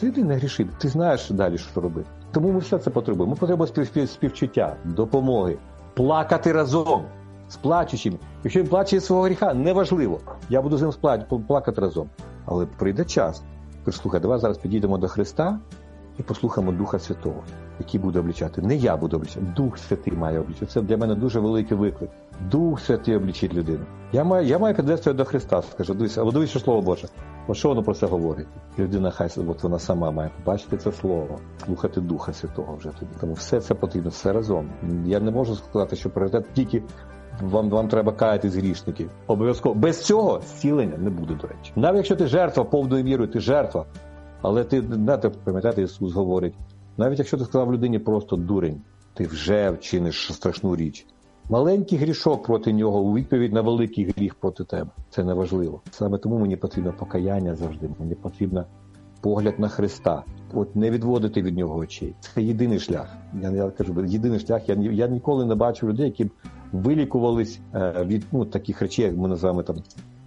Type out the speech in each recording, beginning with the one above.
Ти не гріши, ти знаєш далі, що робити. Тому ми все це потребуємо. Ми потребуємо співчуття, допомоги, плакати разом з плачущими. Якщо він плаче свого гріха, неважливо. Я буду з ним плакати разом. Але прийде час. Слухай, давай зараз підійдемо до Христа і послухаємо Духа Святого, який буде обличати. Не я буду обличати, Дух Святий має обличати. Це для мене дуже великий виклик. Дух Святий обличить людину. Я маю підвести до Христа, скажу, дивись, що Слово Боже. От що воно про це говорить? Людина хай вона сама має побачити це Слово, слухати Духа Святого вже тоді. Тому все це потрібно, все разом. Я не можу сказати, що пріоритет тільки вам треба каятись грішників. Обов'язково. Без цього зцілення не буде, до речі. Навіть якщо ти жертва, повною вірою, ти жертва, але ти, пам'ятаєте, Ісус говорить, навіть якщо ти сказав людині просто дурень, ти вже вчиниш страшну річ. Маленький грішок проти нього у відповідь на великий гріх проти тебе. Це неважливо. Саме тому мені потрібно покаяння завжди. Мені потрібно погляд на Христа. От не відводити від нього очей. Це єдиний шлях. Я кажу, єдиний шлях. Я ніколи не бачив людей, які вилікувались від таких речей, як ми називаємо там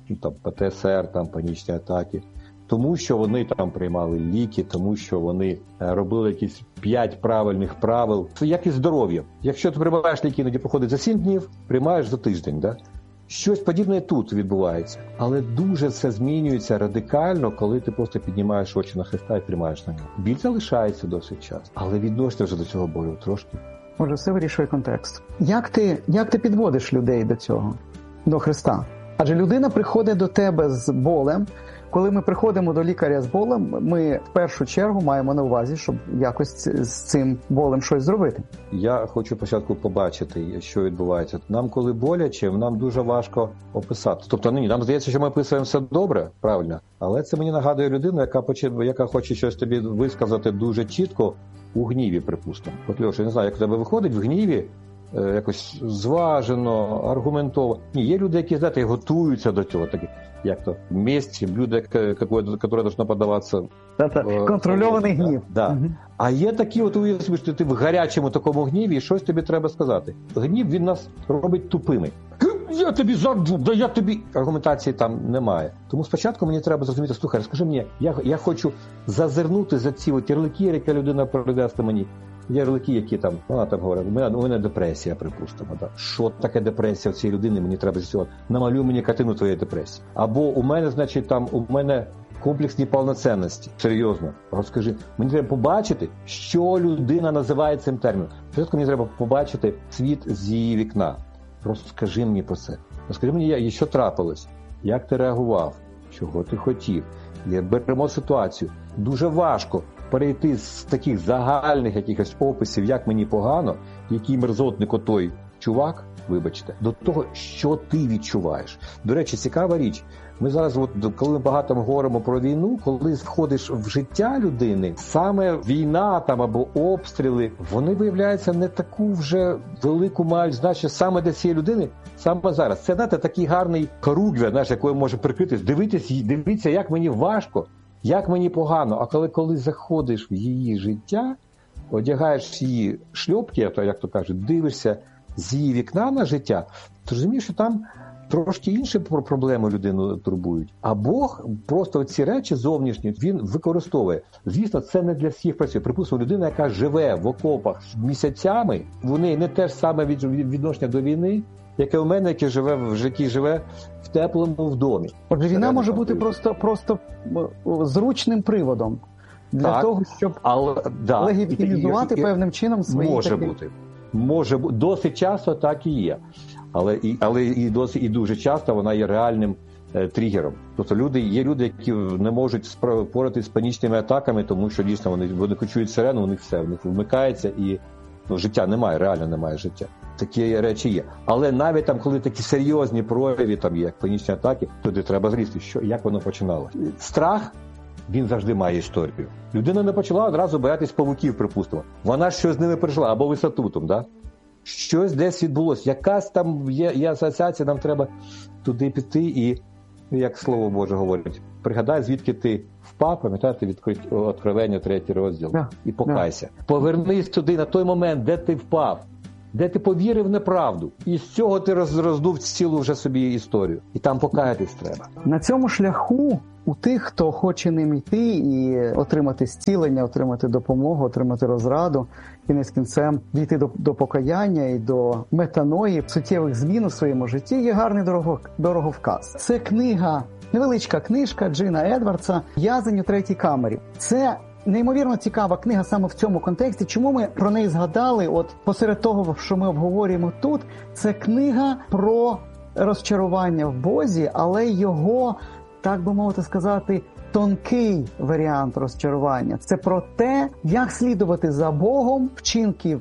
ПТСР, панічні атаки. Тому що вони там приймали ліки, тому що вони робили якісь 5 правильних правил. Це як і здоров'я. Якщо ти приймаєш ліки, іноді проходить за 7 днів, приймаєш за тиждень. Да? Щось подібне тут відбувається. Але дуже це змінюється радикально, коли ти просто піднімаєш очі на Христа і приймаєш на нього. Біль залишається досить час, але відносишся вже до цього болю трошки. Може, все вирішує контекст. Як ти підводиш людей до цього, до Христа? Адже людина приходить до тебе з болем. Коли ми приходимо до лікаря з болем, ми в першу чергу маємо на увазі, щоб якось з цим болем щось зробити. Я хочу спочатку побачити, що відбувається. Нам, коли боляче, нам дуже важко описати. Тобто, нам здається, що ми описуємо все добре, правильно, але це мені нагадує людину, яка хоче щось тобі висказати дуже чітко у гніві, припустимо. От, Льоша, я не знаю, як у тебе виходить в гніві, якось зважено, аргументовано. Ні, є люди, які, знаєте, готуються до цього, такі, як то, месть, блюдо, яке должно подаватися. Контрольований гнів. Да. Угу. А є такі, от уявіть, що ти в гарячому такому гніві, і щось тобі треба сказати. Гнів, він нас робить тупими. Я тобі забув, да я тобі... Аргументації там немає. Тому спочатку мені треба зрозуміти, слухай, розкажи мені, я хочу зазирнути за ці от ярлики, які людина передасть мені. Є ярлики, які там, вона там говорить, у мене депресія, припустимо. Да. Що таке депресія в цієї людини, мені треба з'ясувати. Намалюй мені картину твоєї депресії. Або у мене комплексні повноцінності. Серйозно. Розкажи. Мені треба побачити, що людина називає цим терміном. Спочатку мені треба побачити світ з її вікна. Розкажи мені про це. Розкажи мені, що трапилось, як ти реагував, чого ти хотів. Беремо ситуацію. Дуже важко перейти з таких загальних якихось описів, як мені погано, який мерзотник отой чувак, вибачте, до того, що ти відчуваєш. До речі, цікава річ. Ми зараз, коли ми багато говоримо про війну, коли входиш в життя людини, саме війна там або обстріли, вони виявляються не таку вже велику мають значення саме для цієї людини, саме зараз. Це, знаєте, такий гарний хоругвя, якою може прикритись. Дивіться, як мені важко, як мені погано. А коли заходиш в її життя, одягаєш її шльопки, як то кажуть, дивишся з її вікна на життя, то розумієш, що там трошки інші проблеми людину турбують. А Бог просто ці речі зовнішні, він використовує. Звісно, це не для всіх працює. Припустимо, людина, яка живе в окопах місяцями, в неї не те ж саме відношення до війни, яке у мене, який живе в теплому в домі. Отже, війна може бути просто зручним приводом для того, щоб легітимізувати певним чином свої... Може бути. Досить часто так і є. Але і дуже часто вона є реальним тригером. Тобто є люди, які не можуть впоратися з панічними атаками, тому що дійсно вони почують сирену, у них вмикається і життя немає, реально немає життя. Такі речі є. Але навіть там, коли такі серйозні прояви, там є, як панічні атаки, туди треба зрізти, як воно починалося. Страх, він завжди має історію. Людина не почала одразу боятись павуків, припустимо. Вона щось з ними пережила, або висоту там, да? Щось десь відбулося. Якась там є асоціація, нам треба туди піти і, як Слово Боже говорить, пригадай, звідки ти впав, пам'ятаєте, Откровення 3 розділ, і покайся. Повернись туди, на той момент, де ти впав, де ти повірив в неправду. І з цього ти роздув цілу вже собі історію. І там покаятись треба. На цьому шляху у тих, хто хоче ним йти і отримати зцілення, отримати допомогу, отримати розраду, кінець кінцем дійти до покаяння і до метаної, суттєвих змін у своєму житті, є гарний дороговказ. Це книга, невеличка книжка Джина Едвардса «В'язень у третій камері». Це неймовірно цікава книга саме в цьому контексті. Чому ми про неї згадали? От посеред того, що ми обговорюємо тут, це книга про розчарування в Бозі, але його, так би мовити сказати, тонкий варіант розчарування. Це про те, як слідувати за Богом вчинків,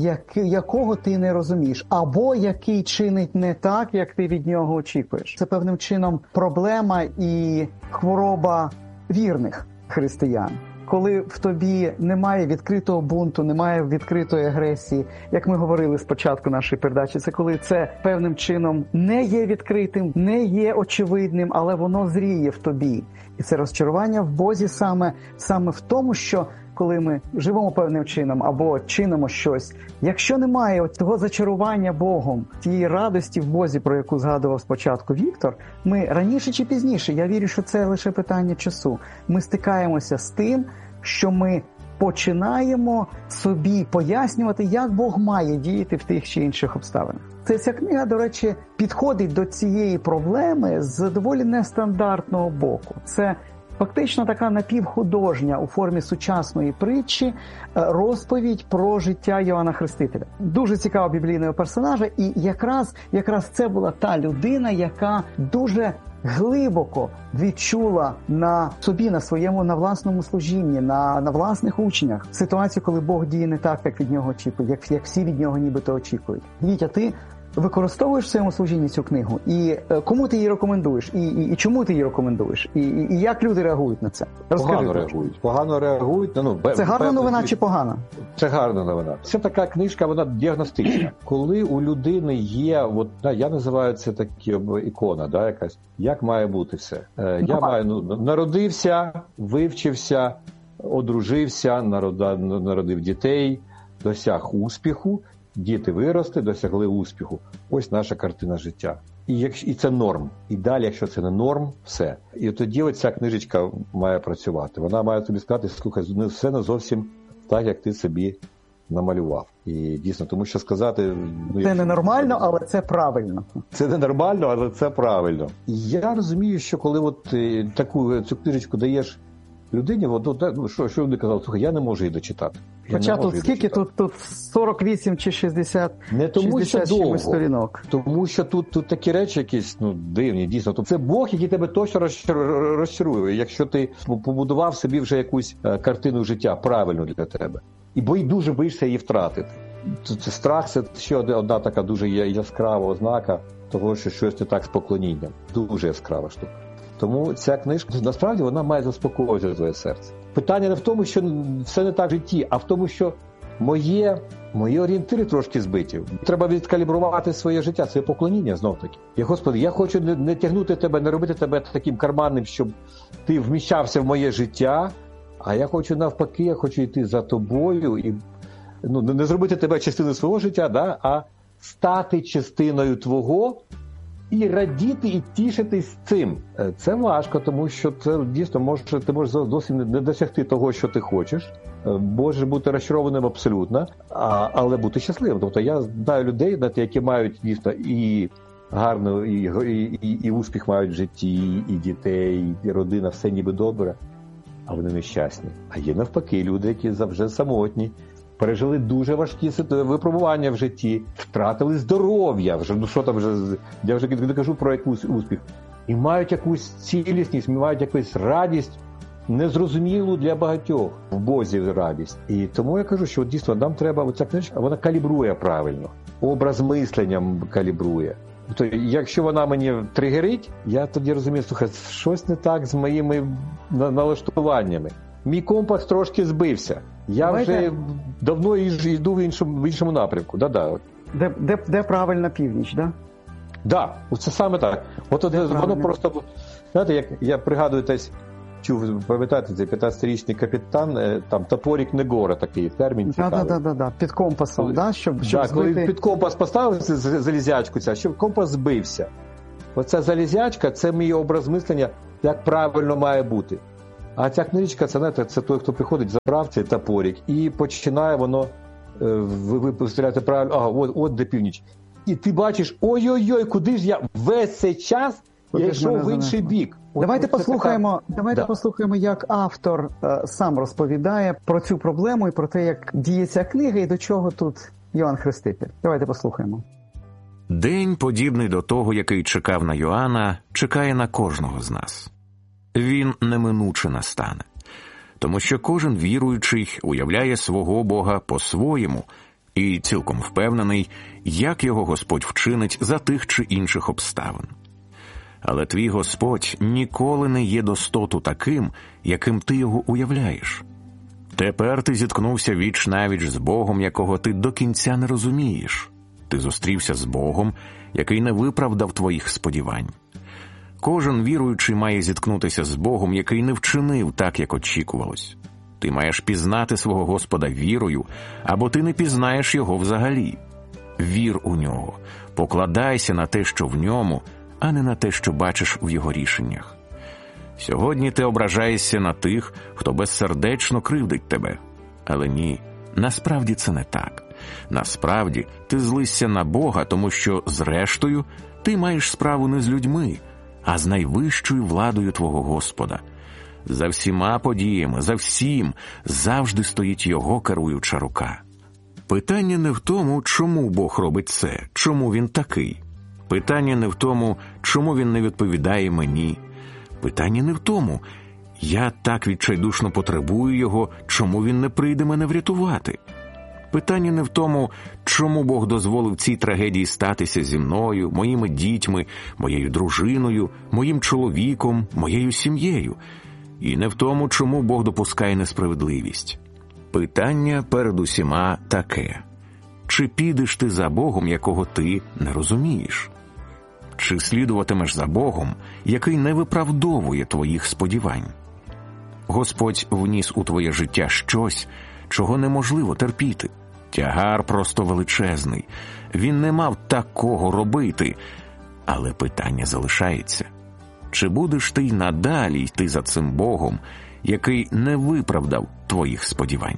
якого ти не розумієш, або який чинить не так, як ти від нього очікуєш. Це певним чином проблема і хвороба вірних християн. Коли в тобі немає відкритого бунту, немає відкритої агресії, як ми говорили спочатку нашої передачі, це коли це певним чином не є відкритим, не є очевидним, але воно зріє в тобі. І це розчарування в Бозі саме в тому, що коли ми живемо певним чином або чинимо щось, якщо немає того зачарування Богом, тієї радості в Бозі, про яку згадував спочатку Віктор, ми раніше чи пізніше, я вірю, що це лише питання часу, ми стикаємося з тим, що ми починаємо собі пояснювати, як Бог має діяти в тих чи інших обставинах. Ця книга, до речі, підходить до цієї проблеми з доволі нестандартного боку. Це фактично така напівхудожня у формі сучасної притчі розповідь про життя Йоанна Хрестителя. Дуже цікавого біблійного персонажа, і якраз це була та людина, яка дуже глибоко відчула на собі, на власному служінні, на власних учнях ситуацію, коли Бог діє не так, як від нього очікують, як всі від нього нібито очікують. Вітя, ти використовуєш в своєму служінні цю книгу? І кому ти її рекомендуєш? І чому ти її рекомендуєш? І як люди реагують на це? Погано реагують. Це гарна новина чи погана? Це гарна новина. Це така книжка, вона діагностична. Коли у людини є, я називаю це такі ікона, якась, як має бути все. Народився, вивчився, одружився, народив дітей, досяг успіху, діти виросли, досягли успіху. Ось наша картина життя. І це норм. І далі, якщо це не норм, все. І тоді оця книжечка має працювати. Вона має тобі сказати, слухай, все не зовсім так, як ти собі намалював. І дійсно, тому що сказати... Це не нормально, але це правильно. Це не нормально, але це правильно. І я розумію, що коли цю книжечку даєш людині, що люди казали, слухай, я не можу її дочитати. Хоча тут скільки? Тут 48 чи 60, не тому, 60 що довго, сторінок. Тому що тут такі речі якісь дивні, дійсно. Це Бог, який тебе точно розчарує, якщо ти побудував собі вже якусь картину життя правильну для тебе. І дуже боїшся її втратити. Це страх, це ще одна така дуже яскрава ознака того, що щось не так з поклонінням. Дуже яскрава штука. Тому ця книжка, насправді, вона має заспокоїти твоє серце. Питання не в тому, що все не так в житті, а в тому, що мої орієнтири трошки збиті. Треба відкалібрувати своє життя, своє поклоніння знов-таки. Господи, я хочу не тягнути тебе, не робити тебе таким карманним, щоб ти вміщався в моє життя, а я хочу навпаки, я хочу йти за тобою і не зробити тебе частиною свого життя, а стати частиною твого, і радіти, і тішитись цим. Це важко, тому що це дійсно ти можеш зовсім не досягти того, що ти хочеш. Можеш бути розчарованим абсолютно, але бути щасливим. Тобто я знаю людей, які мають дійсно і гарну, і успіх мають в житті, і дітей, і родина, все ніби добре, а вони нещасні. А є навпаки люди, які вже самотні, пережили дуже важкі випробування в житті, втратили здоров'я, я вже не кажу про якийсь успіх, і мають якусь цілісність, мають якусь радість, незрозумілу для багатьох в Бозі радість. І тому я кажу, що дійсно нам треба, оця книжка, вона калібрує правильно, образ мислення калібрує. Тобто, якщо вона мені тригерить, я тоді розумію, слухай, щось не так з моїми налаштуваннями. Мій компас трошки збився. Я вже давно йду в іншому напрямку. Де правильна північ, да? Да, це саме так. Воно просто, знаєте, як я пригадую, чув, пам'ятаєте, цей 15-річний капітан, там топорик Негора, такий термін цікавий. Да. Під компасом, да? Щоб коли під компас поставив залізячку, щоб компас збився. Оця залізячка, це мій образ мислення, як правильно має бути. А ця книжечка, це той, хто приходить, забрав цей топорик і починає воно, ви постріляєте правильно, от де північ. І ти бачиш, ой-ой-ой, куди ж я весь цей час я йшов в інший бік. Давайте послухаємо, як автор сам розповідає про цю проблему і про те, як діє ця книга і до чого тут Йоанн Хреститель. Давайте послухаємо. День, подібний до того, який чекав на Йоанна, чекає на кожного з нас. Він неминуче настане. Тому що кожен віруючий уявляє свого Бога по-своєму і цілком впевнений, як його Господь вчинить за тих чи інших обставин. Але твій Господь ніколи не є достоту таким, яким ти його уявляєш. Тепер ти зіткнувся віч-навіч з Богом, якого ти до кінця не розумієш. Ти зустрівся з Богом, який не виправдав твоїх сподівань. Кожен віруючий має зіткнутися з Богом, який не вчинив так, як очікувалось. Ти маєш пізнати свого Господа вірою, або ти не пізнаєш його взагалі. Вір у нього, покладайся на те, що в ньому, а не на те, що бачиш в його рішеннях. Сьогодні ти ображаєшся на тих, хто безсердечно кривдить тебе. Але ні, насправді це не так. Насправді ти злишся на Бога, тому що, зрештою, ти маєш справу не з людьми, а з найвищою владою твого Господа. За всіма подіями, за всім завжди стоїть його керуюча рука. Питання не в тому, чому Бог робить це, чому він такий. Питання не в тому, чому він не відповідає мені. Питання не в тому, я так відчайдушно потребую його, чому він не прийде мене врятувати. Питання не в тому, чому Бог дозволив цій трагедії статися зі мною, моїми дітьми, моєю дружиною, моїм чоловіком, моєю сім'єю. І не в тому, чому Бог допускає несправедливість. Питання перед усіма таке. Чи підеш ти за Богом, якого ти не розумієш? Чи слідуватимеш за Богом, який не виправдовує твоїх сподівань? Господь вніс у твоє життя щось, чого неможливо терпіти. Тягар просто величезний. Він не мав такого робити. Але питання залишається. Чи будеш ти й надалі йти за цим Богом, який не виправдав твоїх сподівань?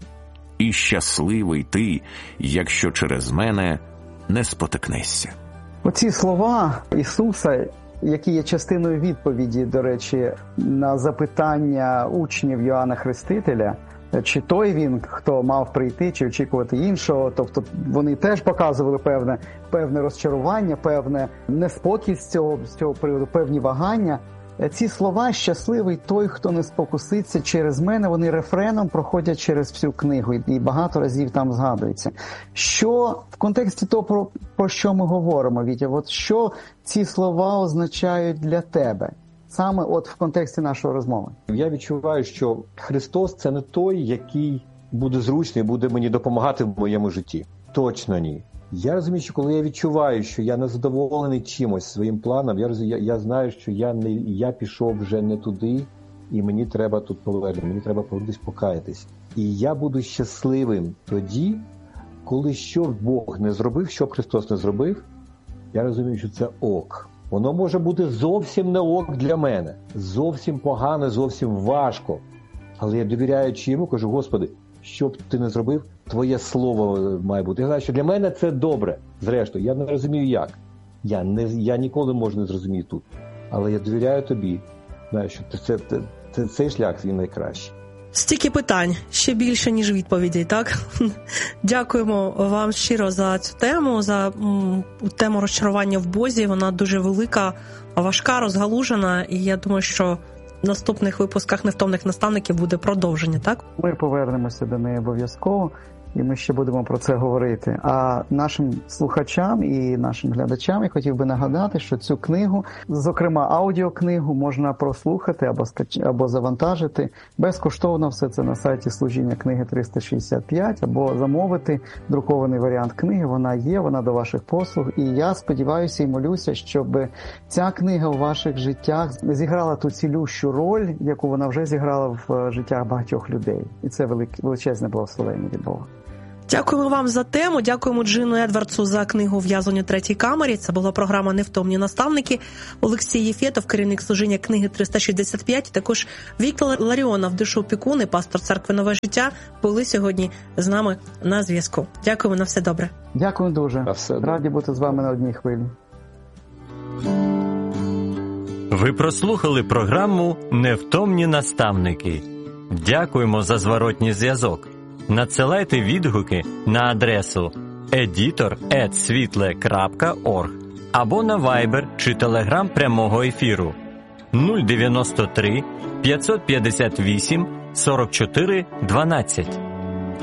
І щасливий ти, якщо через мене не спотикнешся. Оці слова Ісуса, які є частиною відповіді, до речі, на запитання учнів Йоанна Хрестителя, чи той він, хто мав прийти, чи очікувати іншого. Тобто вони теж показували певне розчарування, певне неспокій з цього приводу, певні вагання. Ці слова «щасливий той, хто не спокуситься через мене», вони рефреном проходять через всю книгу і багато разів там згадується. Що в контексті того, про що ми говоримо, Вітя, от що ці слова означають для тебе? Саме от в контексті нашої розмови. Я відчуваю, що Христос – це не той, який буде зручний, буде мені допомагати в моєму житті. Точно ні. Я розумію, що коли я відчуваю, що я не задоволений чимось своїм планом, я знаю, що я пішов вже не туди, і мені треба тут повернути, мені треба повернутися покаятись. І я буду щасливим тоді, коли що Бог не зробив, що Христос не зробив, я розумію, що це ок. Воно може бути зовсім не ок для мене, зовсім погано, зовсім важко. Але я довіряючи йому, кажу: Господи, що б ти не зробив, твоє слово має бути. Я знаю, що для мене це добре, зрештою. Я не розумію як. Я ніколи не зрозумію тут. Але я довіряю тобі. Знаю, що цей шлях він найкращий. Стільки питань, ще більше, ніж відповідей, так? Дякуємо вам щиро за цю тему, за тему розчарування в Бозі. Вона дуже велика, важка, розгалужена, і я думаю, що в наступних випусках «Невтомних наставників» буде продовження, так? Ми повернемося до неї обов'язково, і ми ще будемо про це говорити. А нашим слухачам і нашим глядачам я хотів би нагадати, що цю книгу, зокрема аудіокнигу, можна прослухати або завантажити безкоштовно. Все це на сайті Служіння книги 365, або замовити друкований варіант книги. Вона є, вона до ваших послуг. І я сподіваюся і молюся, щоб ця книга у ваших життях зіграла ту цілющу роль, яку вона вже зіграла в життях багатьох людей. І це величезне благословення від Бога. Дякуємо вам за тему, дякуємо Джину Едвардсу за книгу «В'язання у третій камері». Це була програма «Невтомні наставники». Олексій Єфєтов, керівник служіння книги 365, також Віктор Ларіонов, душоопікун і пастор церкви «Нове життя» були сьогодні з нами на зв'язку. Дякуємо, на все добре. Дякую дуже. Раді бути з вами на одній хвилі. Ви прослухали програму «Невтомні наставники». Дякуємо за зворотній зв'язок. Надсилайте відгуки на адресу editor@svitle.org або на Viber чи Telegram прямого ефіру 093 558 44 12.